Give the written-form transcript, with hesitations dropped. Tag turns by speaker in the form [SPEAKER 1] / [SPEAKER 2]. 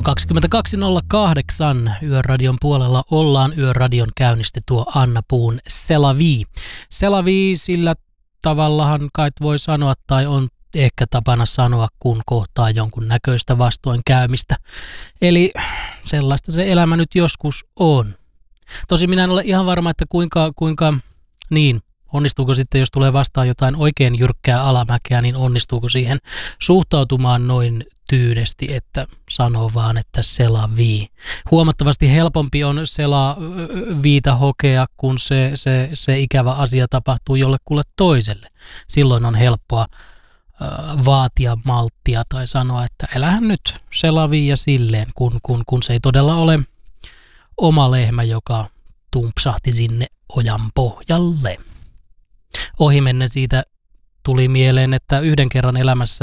[SPEAKER 1] 22.08 Yöradion puolella ollaan. Yöradion käynnisti tuo Anna Puun Selavi. Selavi sillä tavallahan kai voi sanoa, tai on ehkä tapana sanoa, kun kohtaa jonkun näköistä vastoinkäymistä. Eli sellaista se elämä nyt joskus on. Tosin minä en ole ihan varma, että kuinka niin, onnistuuko sitten, jos tulee vastaan jotain oikein jyrkkää alamäkeä, niin onnistuuko siihen suhtautumaan noin tyydesti, että sanoo vaan, että Selavi. Huomattavasti helpompi on Selaviita hokea, kun se ikävä asia tapahtuu jollekulle toiselle. Silloin on helppoa vaatia malttia tai sanoa, että älähän nyt Selavi ja silleen, kun se ei todella ole oma lehmä, joka tumpsahti sinne ojan pohjalle. Ohimennen siitä tuli mieleen, että yhden kerran elämässä